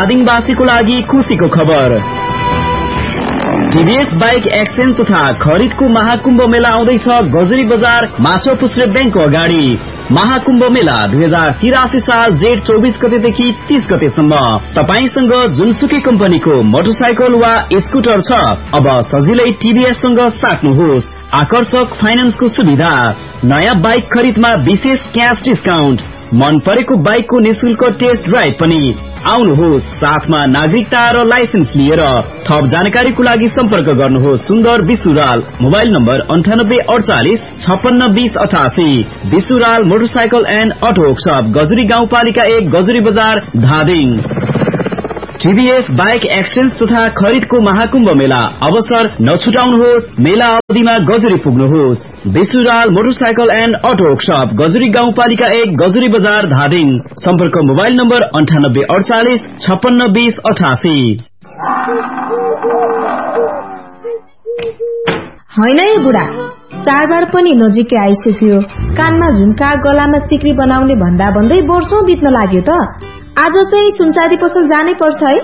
धादिङवासीको लागि खुशीको खबर। टीभीएस बाइक एक्सचेन्ज तथा खरिदको महाकुम्भ मेला आउँदैछ गजुरी बजार माछापुच्छ्रे ब्याङ्कको अगाडि। महाकुम्भ मेला 2083 साल जेठ 24 गतेदेखि 30 गतेसम्म। तपाईसँग जुनसुकै कम्पनीको मोटरसाइकल वा स्कुटर छ, अब सजिलै टीभीएस सँग साट्नुहोस्। आकर्षक फाइनान्सको सुविधा, नयाँ बाइक खरिदमा विशेष क्याश डिस्काउन्ट, मन परेको बाइकको निशुल्क टेस्ट ड्राइभ पनि। आउनुहोस्, साथमा नागरिकता र लाइसेन्स लिएर। थप जानकारीको लागि सम्पर्क गर्नुहोस् सुन्दर विसुराल, mobile number 9848 56 20 88। विसुराल motorcycle and auto workshop, Gajuri गाउँपालिका 1, गजुरी बजार, धादिङ। टीभीएस बाइक एक्सचेन्ज तथा खरिदको महाकुम्भ मेला अवसर नछुटाउनुहोस्। मेला अवधिमा Gajuri पुग्नुहोस्। विसुराल motorcycle and auto workshop, Gajuri गाउँपालिका 1, गजुरी बजार, धादिङ। सम्पर्क मोबाइल नम्बर 9848 56 20 88। होइन है बुढा, चाडबाड पनि नजिकै आइसक्यो। कानमा झुम्का, गलामा सिक्री बनाउने भन्दा भन्दै वर्षौं बित्न लाग्यो त। आज चाहिँ सुनचाँदी पसल जानै पर्छ है।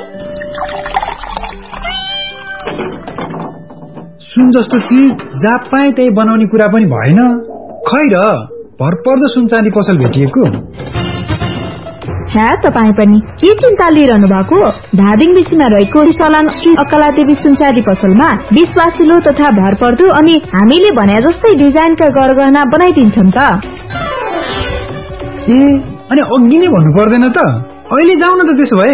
सुन जस्तो चिज जहाँ पाए त्यही बनाउने कुरा पनि भएन। खै र भरपर्दो सुनचाँदी पसल भेटिएको। ह्या, तपाईँ पनि के चिन्ता लिइरहनु भएको? धादिङ बेसीमा रहेको सलाम श्री अकलादेवी सुनचाँदी पसलमा विश्वासिलो तथा भरपर्दो अनि हामीले भने जस्तै डिजाइनका गरगहना बनाइदिन्छन् त। ए, अनि अघि नै भन्नु पर्दैन त? अहिले जाउँ न त त्यसो भए।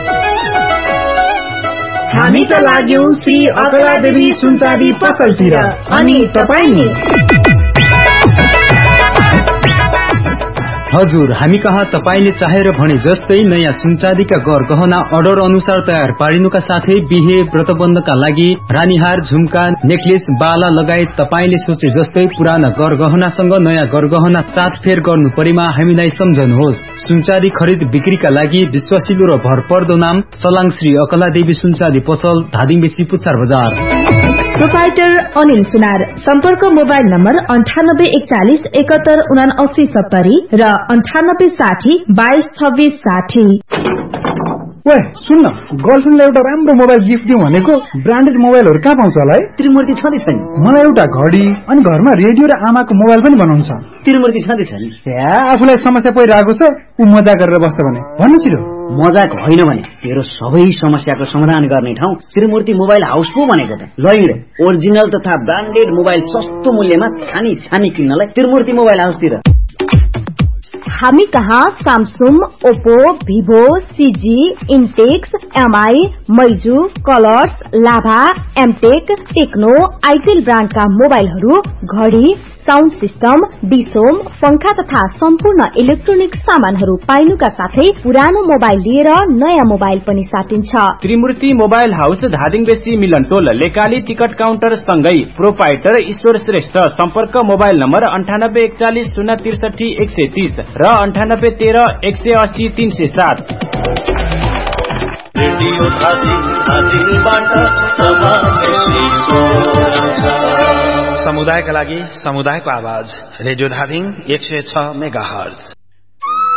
हामी त लाग्यौं श्री अकलादेवी सुनचाँदी पसलतिर, अनि तपाईँ नि? हजुर, हामी कहाँ तपाईले चाहेर भने जस्तै नयाँ सुनचाँदीका गहना अर्डर अनुसार तयार पारिनुका साथै बिहे व्रतबन्धका लागि रानीहार, झुम्का, नेकलेस, बाला लगायत तपाईले सोचे जस्तै पुराना गहनासँग नयाँ गहना साथफेर गर्नु परेमा हामीलाई सम्झनुहोस्। सुनचाँदी खरिद बिक्रीका लागि विश्वासिलो र भरपर्दो नाम सलाङ श्री अकलादेवी सुनचाँदी पसल, धादिङ बेसी, पुच्छार बजार। प्रोपाइटर अनिल सुनार। सम्पर्क मोबाइल नम्बर 9841 71 79 70 र 9860 22 26 60। ओए सुन्न, गर्लफ्रेन्डलाई एउटा राम्रो मोबाइल गिफ्ट दिउँ भनेको। ब्रान्डेड मोबाइलहरू कहाँ पाउँछ होला है? त्रिमूर्ति छँदै छैन? मलाई एउटा घडी अनि घरमा रेडियो र आमाको मोबाइल पनि बनाउनु छ। त्रिमूर्ति छँदै छैन? आफूलाई समस्या परिरहेको छ, ऊ मजा गरेर बस्छ भने भन्नु छिरो। मजाक होइन भने तेरो सबै समस्याको समाधान गर्ने ठाउँ त्रिमूर्ति मोबाइल हाउस पो भनेको त। ल हिँड, ओरिजिनल तथा ब्रान्डेड मोबाइल सस्तो मूल्यमा छानी किन्नलाई त्रिमूर्ति मोबाइल हाउसतिर। हामी कहाँ Samsung, Oppo, Vivo, CG, इन्टेक्स, MI, मैजू, colours, लाभा, एमटेक, टेक्नो, आइटेल ब्रान्डका मोबाइलहरू, घडी, साउन्ड सिस्टम, डिसोम, पंखा तथा सम्पूर्ण इलेक्ट्रोनिक सामानहरू पाइनुका साथै पुरानो मोबाइल लिएर नयाँ मोबाइल पनि साटिन्छ। त्रिमूर्ति मोबाइल हाउस, धादिङ बेसी, मिलनटोल, लेकाली टिकट काउन्टर सँगै प्रोपाइटर ईश्वर श्रेष्ठ। सम्पर्क मोबाइल नम्बर 9841 063 130 र 9813 180 307। रेडियो धादिङबाट समुदायका लागि समुदायको आवाज। Radio Dhading 106 megahertz.